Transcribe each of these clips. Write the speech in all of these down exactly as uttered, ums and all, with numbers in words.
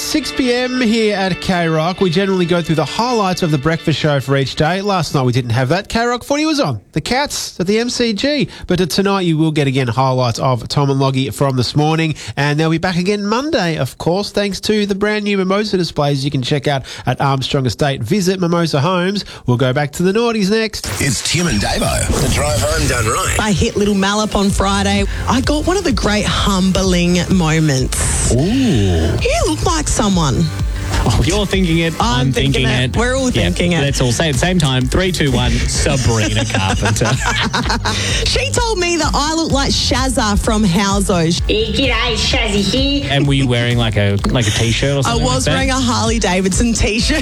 six p.m. here at K-Rock. We generally go through the highlights of the breakfast show for each day. Last night we didn't have that. K-Rock footy was on. The Cats at the M C G. But tonight you will get again highlights of Tom and Loggie from this morning. And they'll be back again Monday, of course, thanks to the brand new Mimosa displays you can check out at Armstrong Estate. Visit Mimosa Homes. We'll go back to the noughties next. It's Tim and Davo. The drive home done right. I hit Little Mallup on Friday. I got one of the great humbling moments. Ooh. You look like someone. Oh, you're thinking it. I'm, I'm thinking, thinking it. it. We're all thinking yeah, it. Let's all say at the same time. Three, two, one. Sabrina Carpenter. She told me that I look like Shazza from Howzo. Hey, g'day, Shazzy here. And were you wearing like a like a t-shirt or I something? was like wearing that? a Harley Davidson t-shirt.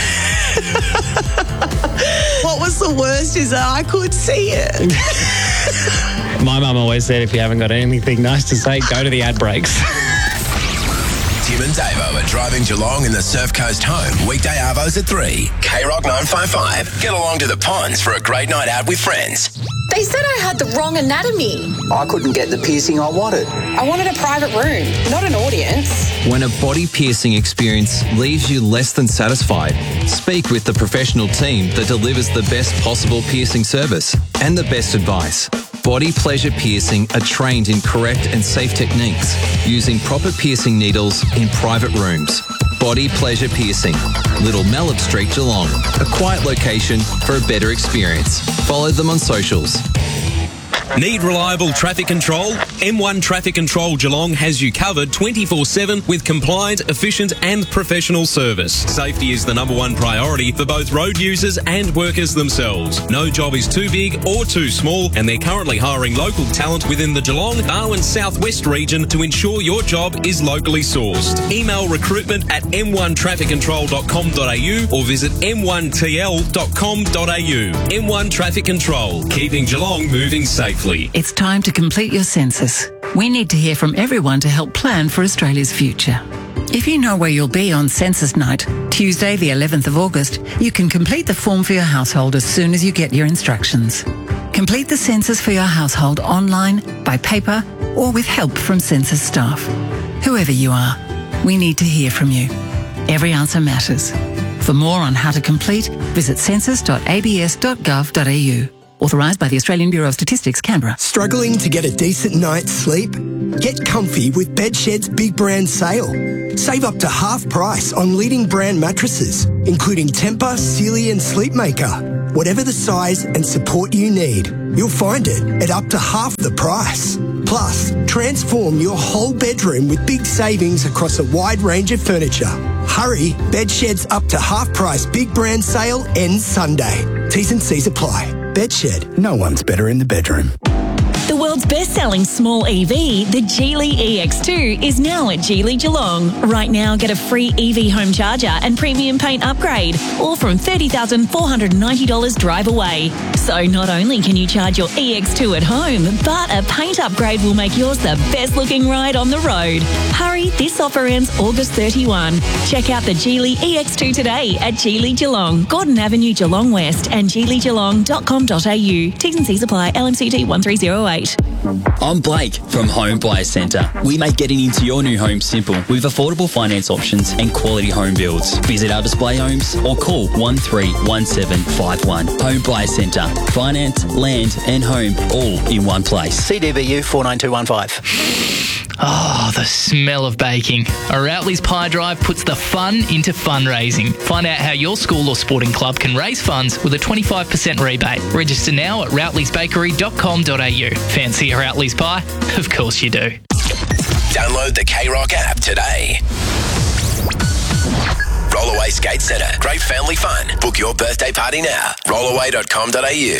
What was the worst is that I could see it. My mum always said if you haven't got anything nice to say, go to the ad breaks. Tim and Davo are driving Geelong in the Surf Coast home. Weekday arvos at three. K-Rock nine five five. Get along to the ponds for a great night out with friends. They said I had the wrong anatomy. I couldn't get the piercing I wanted. I wanted a private room, not an audience. When a body piercing experience leaves you less than satisfied, speak with the professional team that delivers the best possible piercing service and the best advice. Body Pleasure Piercing are trained in correct and safe techniques using proper piercing needles in private rooms. Body Pleasure Piercing, Little Mallup Street, Geelong. A quiet location for a better experience. Follow them on socials. Need reliable traffic control? M one Traffic Control Geelong has you covered twenty-four seven with compliant, efficient and professional service. Safety is the number one priority for both road users and workers themselves. No job is too big or too small, and they're currently hiring local talent within the Geelong, Darwin Southwest region to ensure your job is locally sourced. Email recruitment at m one traffic control dot com dot a u or visit m one t l dot com dot a u. M one Traffic Control, keeping Geelong moving safely. It's time to complete your census. We need to hear from everyone to help plan for Australia's future. If you know where you'll be on census night, Tuesday the eleventh of August, you can complete the form for your household as soon as you get your instructions. Complete the census for your household online, by paper, or with help from census staff. Whoever you are, we need to hear from you. Every answer matters. For more on how to complete, visit census dot a b s dot gov dot a u. Authorised by the Australian Bureau of Statistics, Canberra. Struggling to get a decent night's sleep? Get comfy with Bedshed's big brand sale. Save up to half price on leading brand mattresses, including Tempur, Sealy and Sleepmaker. Whatever the size and support you need, you'll find it at up to half the price. Plus, transform your whole bedroom with big savings across a wide range of furniture. Hurry, Bedshed's up to half price big brand sale ends Sunday. T's and C's apply. Bedshed, no one's better in the bedroom. The world's best-selling small E V, the Geely E X two, is now at Geely Geelong. Right now, get a free E V home charger and premium paint upgrade, all from thirty thousand four hundred ninety dollars drive away. So not only can you charge your E X two at home, but a paint upgrade will make yours the best-looking ride on the road. Hurry, this offer ends August thirty-first. Check out the Geely E X two today at Geely Geelong, Gordon Avenue, Geelong West, and geely geelong dot com dot a u. T's and C's apply. L M C T one three zero eight. I'm Blake from Home Buyers Centre. We make getting into your new home simple with affordable finance options and quality home builds. Visit our display homes or call one three one seven five one. Home Buyers Centre. Finance, land and home all in one place. C D B U four nine two one five. Oh, the smell of baking. A Routley's Pie Drive puts the fun into fundraising. Find out how your school or sporting club can raise funds with a twenty-five percent rebate. Register now at routleys bakery dot com dot a u. Fancy a Routley's Pie? Of course you do. Download the K-Rock app today. Rollaway Skate Centre. Great family fun. Book your birthday party now. rollaway dot com dot a u.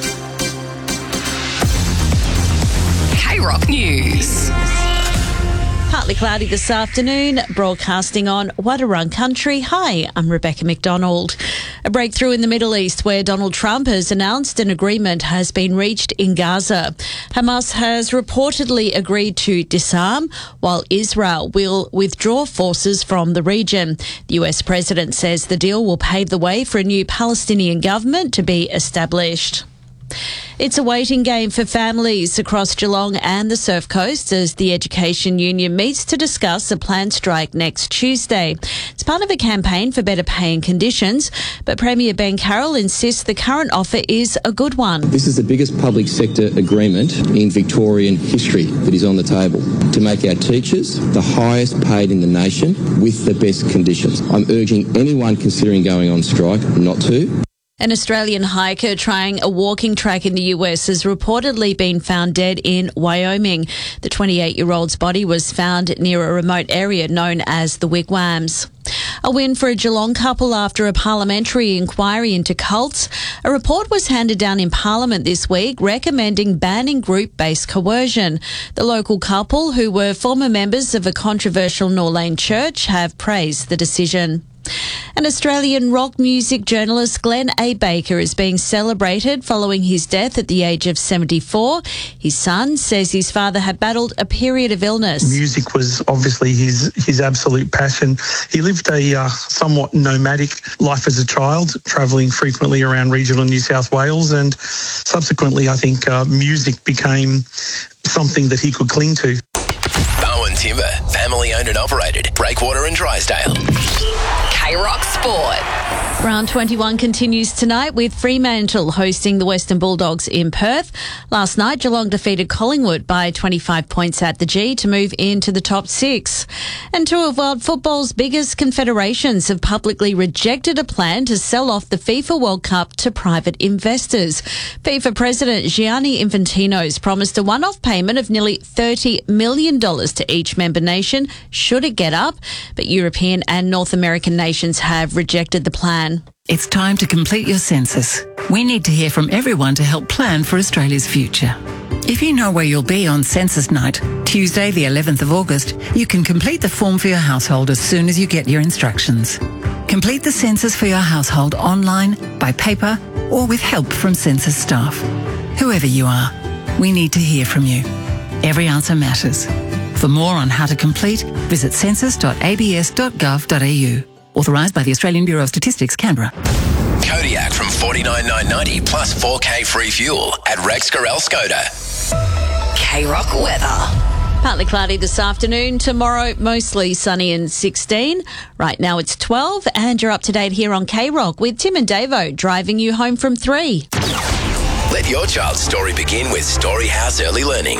K-Rock News. Partly cloudy this afternoon, broadcasting on Wadawurrung Country. Hi, I'm Rebecca McDonald. A breakthrough in the Middle East where Donald Trump has announced an agreement has been reached in Gaza. Hamas has reportedly agreed to disarm, while Israel will withdraw forces from the region. The U S president says the deal will pave the way for a new Palestinian government to be established. It's a waiting game for families across Geelong and the Surf Coast as the Education Union meets to discuss a planned strike next Tuesday. It's part of a campaign for better pay and conditions, but Premier Ben Carroll insists the current offer is a good one. This is the biggest public sector agreement in Victorian history that is on the table to make our teachers the highest paid in the nation with the best conditions. I'm urging anyone considering going on strike not to. An Australian hiker trying a walking track in the U S has reportedly been found dead in Wyoming. The twenty-eight-year-old's body was found near a remote area known as the Wigwams. A win for a Geelong couple after a parliamentary inquiry into cults. A report was handed down in Parliament this week recommending banning group-based coercion. The local couple, who were former members of a controversial Norlane church, have praised the decision. An Australian rock music journalist, Glenn A. Baker, is being celebrated following his death at the age of seventy-four. His son says his father had battled a period of illness. Music was obviously his his absolute passion. He lived a uh, somewhat nomadic life as a child, travelling frequently around regional New South Wales, and subsequently I think uh, music became something that he could cling to. Bowen Timber, family owned and operated, Breakwater and Drysdale. K-Rock Sport. Round twenty-one continues tonight with Fremantle hosting the Western Bulldogs in Perth. Last night, Geelong defeated Collingwood by twenty-five points at the G to move into the top six. And two of world football's biggest confederations have publicly rejected a plan to sell off the FIFA World Cup to private investors. FIFA President Gianni Infantino's promised a one-off payment of nearly thirty million dollars to each member nation should it get up, but European and North American nations have rejected the plan. It's time to complete your census. We need to hear from everyone to help plan for Australia's future. If you know where you'll be on census night, Tuesday the eleventh of August, you can complete the form for your household as soon as you get your instructions. Complete the census for your household online, by paper, or with help from census staff. Whoever you are, we need to hear from you. Every answer matters. For more on how to complete, visit census dot a b s dot gov dot a u. Authorised by the Australian Bureau of Statistics, Canberra. Kodiak from forty-nine thousand nine hundred ninety plus four K free fuel at Rex Corel Skoda. K-Rock weather. Partly cloudy this afternoon. Tomorrow, mostly sunny and sixteen. Right now it's twelve, and you're up to date here on K-Rock with Tim and Davo driving you home from three. Let your child's story begin with Storyhouse Early Learning.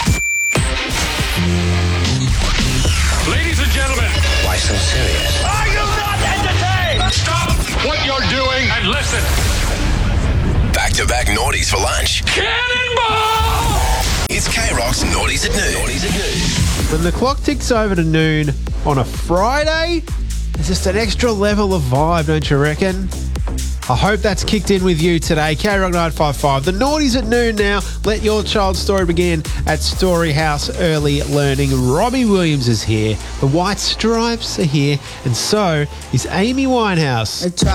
Ladies and gentlemen. Why so serious? Are you not entertained? Stop what you're doing and listen. Back-to-back naughties for lunch. Cannonball! It's K-Rock's Naughties at Noon. Naughties at Noon. When the clock ticks over to noon on a Friday, it's just an extra level of vibe, don't you reckon? I hope that's kicked in with you today. K-Rock nine five five. The naughties at noon now. Let your child's story begin at Storyhouse Early Learning. Robbie Williams is here. The White Stripes are here. And so is Amy Winehouse.